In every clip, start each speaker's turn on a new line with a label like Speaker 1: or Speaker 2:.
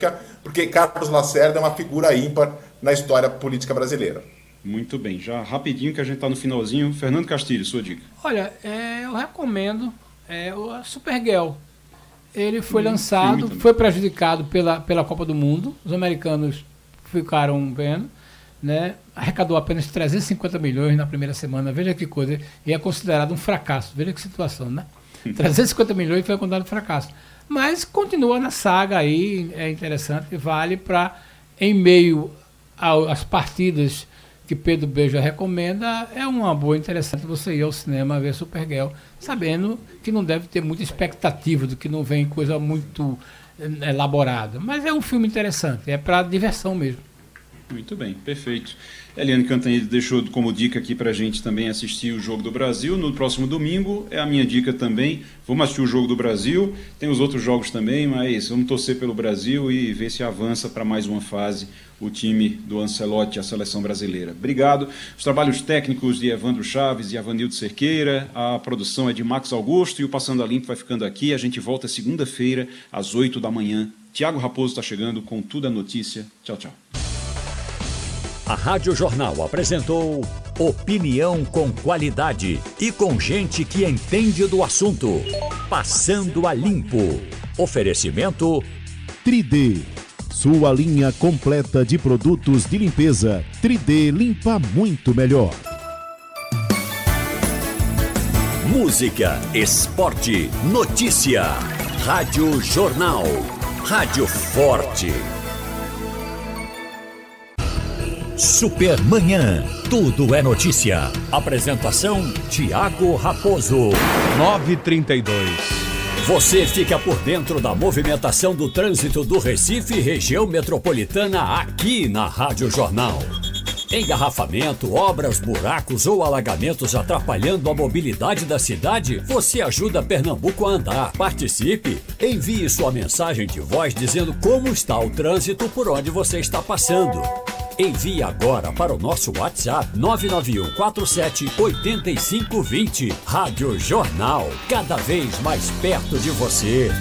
Speaker 1: porque Carlos Lacerda é uma figura ímpar na história política brasileira.
Speaker 2: Muito bem, já rapidinho que a gente está no finalzinho. Fernando Castilho, sua dica.
Speaker 3: Olha, eu recomendo o Supergirl. Ele foi lançado, foi prejudicado pela Copa do Mundo. Os americanos ficaram vendo, né? Arrecadou apenas 350 milhões na primeira semana. Veja que coisa. E é considerado um fracasso. Veja que situação, né? 350 milhões foi considerado um fracasso. Mas continua na saga aí, é interessante, vale para, em meio às partidas que Pedro Beja recomenda, é uma boa, interessante você ir ao cinema ver Supergirl, sabendo que não deve ter muita expectativa, do que não vem coisa muito elaborada. Mas é um filme interessante, é para diversão mesmo.
Speaker 2: Muito bem, perfeito. Eliane Cantanhede deixou como dica aqui pra gente também assistir o Jogo do Brasil no próximo domingo, é a minha dica também. Vamos assistir o Jogo do Brasil, tem os outros jogos também, mas vamos torcer pelo Brasil e ver se avança para mais uma fase o time do Ancelotti, a seleção brasileira. Obrigado. Os trabalhos técnicos de Evandro Chaves e Avanildo Cerqueira, a produção é de Max Augusto e o Passando a Limpo vai ficando aqui. A gente volta segunda-feira às 8 da manhã. Tiago Raposo está chegando com Tudo a Notícia. Tchau, tchau.
Speaker 4: A Rádio Jornal apresentou opinião com qualidade e com gente que entende do assunto. Passando a Limpo. Oferecimento
Speaker 5: 3D. Sua linha completa de produtos de limpeza. 3D limpa muito melhor.
Speaker 4: Música, esporte, notícia. Rádio Jornal. Rádio Forte. Supermanhã. Tudo é notícia. Apresentação Tiago Raposo.
Speaker 6: 9h32.
Speaker 4: Você fica por dentro da movimentação do trânsito do Recife e região metropolitana aqui na Rádio Jornal. Engarrafamento, obras, buracos ou alagamentos atrapalhando a mobilidade da cidade? Você ajuda Pernambuco a andar. Participe. Envie sua mensagem de voz dizendo como está o trânsito por onde você está passando. Envie agora para o nosso WhatsApp 991478520. Rádio Jornal, cada vez mais perto de você.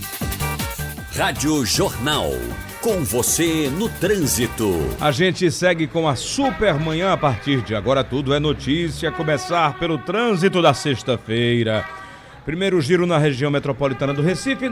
Speaker 4: Rádio Jornal, com você no trânsito.
Speaker 6: A gente segue com a Supermanhã a partir de agora. Tudo é notícia, começar pelo trânsito da sexta-feira. Primeiro giro na região metropolitana do Recife,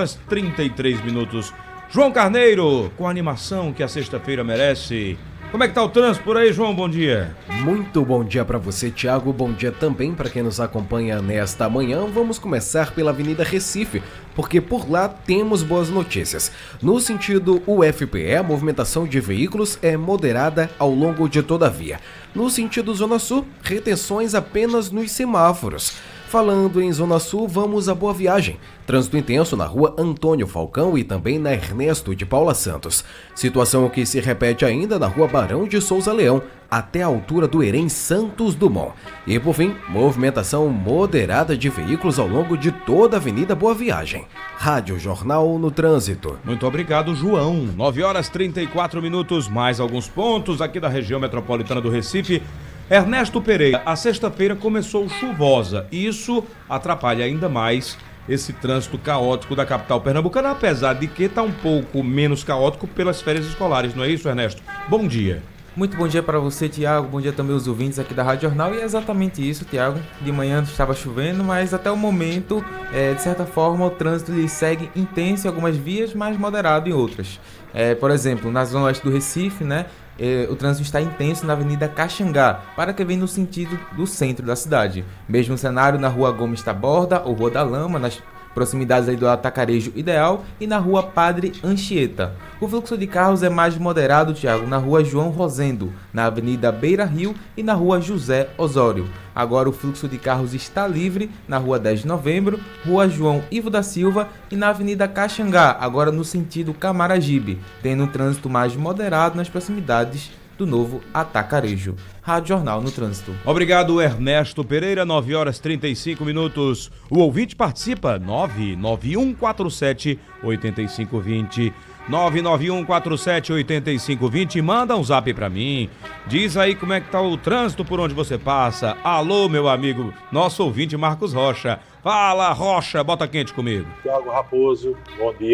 Speaker 6: 9h33. João Carneiro, com a animação que a sexta-feira merece. Como é que tá o trânsito por aí, João? Bom dia.
Speaker 7: Muito bom dia para você, Tiago. Bom dia também para quem nos acompanha nesta manhã. Vamos começar pela Avenida Recife, porque por lá temos boas notícias. No sentido UFPE, a movimentação de veículos é moderada ao longo de toda a via. No sentido Zona Sul, retenções apenas nos semáforos. Falando em Zona Sul, vamos a Boa Viagem. Trânsito intenso na rua Antônio Falcão e também na Ernesto de Paula Santos. Situação que se repete ainda na rua Barão de Souza Leão, até a altura do Erém Santos Dumont. E por fim, movimentação moderada de veículos ao longo de toda a Avenida Boa Viagem. Rádio Jornal no Trânsito.
Speaker 6: Muito obrigado, João. 9h34, mais alguns pontos aqui da região metropolitana do Recife. Ernesto Pereira, a sexta-feira começou chuvosa e isso atrapalha ainda mais esse trânsito caótico da capital pernambucana, apesar de que está um pouco menos caótico pelas férias escolares, não é isso, Ernesto? Bom dia.
Speaker 8: Muito bom dia para você, Tiago. Bom dia também aos ouvintes aqui da Rádio Jornal. E é exatamente isso, Tiago. De manhã estava chovendo, mas até o momento, de certa forma, o trânsito ele segue intenso em algumas vias, mas moderado em outras. Por exemplo, na zona oeste do Recife, né? O trânsito está intenso na Avenida Caxangá, para quem vem no sentido do centro da cidade. Mesmo cenário na Rua Gomes Taborda ou Rua da Lama, nas proximidades aí do Atacarejo Ideal, e na Rua Padre Anchieta. O fluxo de carros é mais moderado, Tiago, na Rua João Rosendo, na Avenida Beira Rio e na Rua José Osório. Agora o fluxo de carros está livre na Rua 10 de Novembro, Rua João Ivo da Silva e na Avenida Caxangá, agora no sentido Camaragibe, tendo um trânsito mais moderado nas proximidades do novo Atacarejo. Rádio Jornal no Trânsito.
Speaker 6: Obrigado, Ernesto Pereira. 9h35. O ouvinte participa. 99147-8520. 99147-8520. Manda um zap pra mim. Diz aí como é que tá o trânsito por onde você passa. Alô, meu amigo, nosso ouvinte Marcos Rocha. Fala, Rocha, bota quente comigo.
Speaker 9: Tiago Raposo, bom dia.